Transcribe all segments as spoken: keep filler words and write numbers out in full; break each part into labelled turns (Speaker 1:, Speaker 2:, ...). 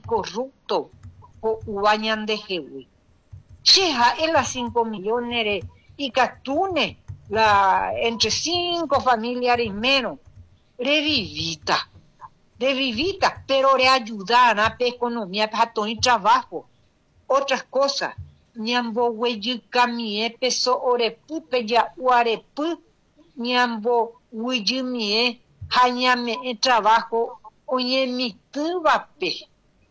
Speaker 1: corrupto o ubañan de jehui. Cheja en las cinco millones y catune la entre cinco familiares menos. Revivita, revivita, pero le ayudan a la economía para todo trabajo. Otras cosas, ñambo hueyu camie peso orepupe ya uarepu, ñambo hueyu mie, hañame en trabajo, oye mi tubape.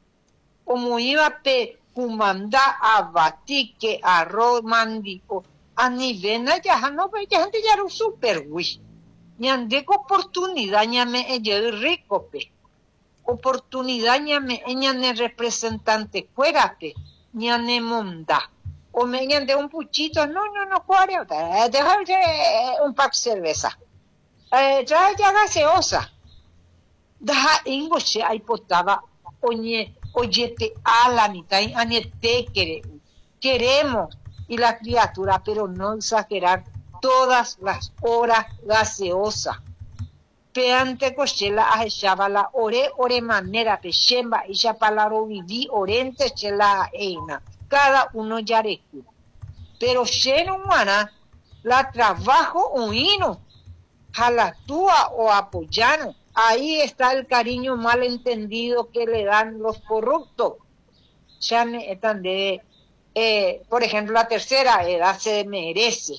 Speaker 1: Como iba pe kumanda abatique arroz mandico, a nivel ya no ve ya gente ya era un super wish. Ñande oportunidad ñame ella rico pe. Oportunidad ñame ñane representante fuera pe. Ñane monda. O me ñande un puchito, no, no, no, cuare, déjame un pack cerveza. Eh, trae ya gaseosa. Deja ingoche ahí potaba, oye, oyete a la mitad, anete quere, queremos, y la criatura, pero no exagerar todas las horas gaseosas. Peante cochela a la ore, ore manera, pechemba, y ya palaro viví, orente, chela eina, cada uno ya recu. Pero lleno humana, la trabajo un hino, jalatúa o apoyano. Ahí está el cariño malentendido que le dan los corruptos. Ya me están de, eh, por ejemplo, la tercera edad se merece.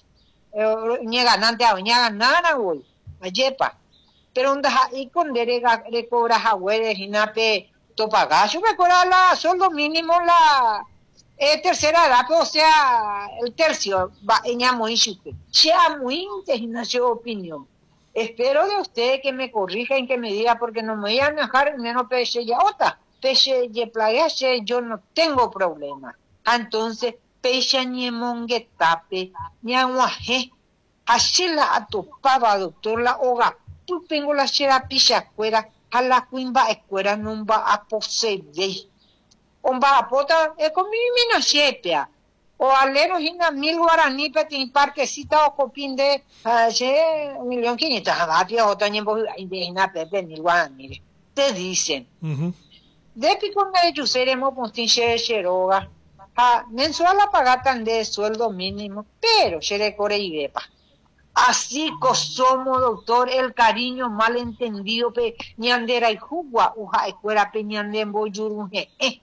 Speaker 1: Ñe ganante a ña ganana, güey. Ayepa. Pero onda ahí con derega recobra jagüe jinape topagacho me cobra la sueldo mínimo la eh, tercera edad, o sea, el tercio va en muy chupe. Sea muy inteligente opinión. Espero de usted que me corrija y que me diga, porque no me voy a dejar menos peche ya otra. Peche y playache, yo no tengo problema. Entonces, peche ni monguetape, ni aguaje. Así la atopaba, doctor, la hoga. Tú tengo la chera picha fuera, a la cuimba escuela no va a poseer. On va a pota, es como mi no sepia. O alero hina mil guaraní petin parquecita o copín de hace un millón quinientos abatios o tañembo indígena pepe mil guaraní. Te dicen. Uh-huh. De pico me de seremos puntin chere cheroga. Ha mensual a pagar tan de sueldo mínimo, pero chere core y bepa. Así somos, doctor, el cariño malentendido pe ñandera y jugua uja escuela pe ñandembo yurunje eh.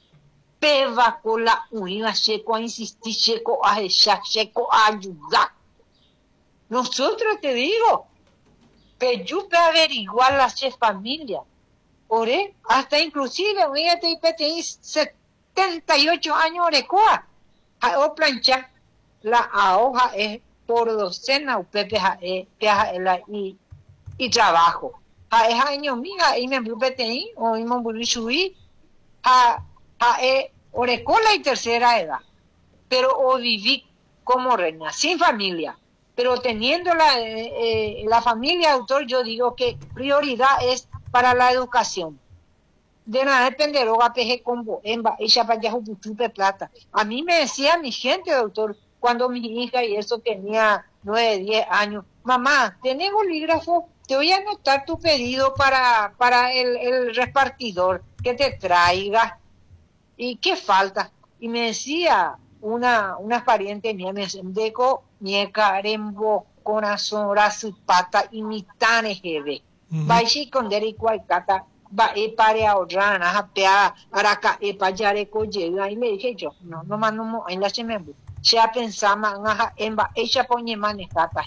Speaker 1: Peva con la uiva checo a insistir, checo a echar, checo a ayudar. Nosotros te digo, peyupe averiguar la che familia. Ore, hasta inclusive, fíjate, y pete setenta y ocho años orecoa. O plancha, la hoja es por docena, o pepe e y, y trabajo. A es año mía, y me pete o y me volví subir. A A e, orecola y tercera edad, pero o viví como reina, sin familia, pero teniendo la, eh, la familia, autor, yo digo que prioridad es para la educación. De nada depender, o peje combo, emba, ella para allá plata. A mí me decía mi gente, doctor, cuando mi hija y eso tenía nueve, diez años, mamá, ¿tenés bolígrafo? Te voy a anotar tu pedido para, para el, el repartidor, que te traiga. ¿Y qué falta? Y me decía una, una pariente mía, me decía, deco, ñeca, rembo, corazón, rasu, pata, y mitane jebe. Baishi con deri cualcata, va e pare a orana, japea, araca, e payareco, llega. Y le dije yo, no, no mando en la chemembu. Se ha pensado, ngaja, emba, ella pone manejata.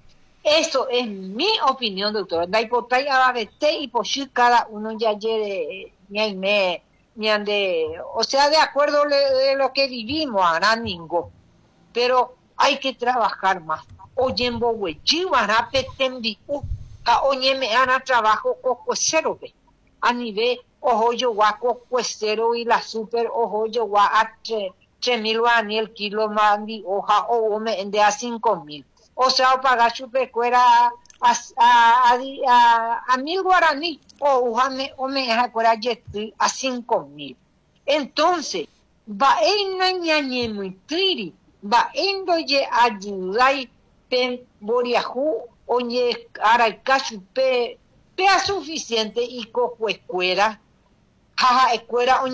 Speaker 1: Eso es mi opinión, doctor. Da hipotay a vete y por cada uno ya lleve, ni me. De, o sea, de acuerdo de lo que vivimos, hará ningo, pero hay que trabajar más. Oye, en Bohuechiwa, petembi, a oye, me han trabajo cocuecero, a nivel, ojo, yo guaco cuecero y la super, ojo, yo gua a tres mil guaní el kilo mandi, hoja, o me de a cinco mil. O sea, o pagar su pecuera a, a, a, a, a mil guaraní. O ujame o me acuerda a cinco mil. Entonces, va en ñañe muy tiri, va en doye ayudai pen boriajú, oye araicachu pe, pea suficiente y cojo escuela, jaja escuela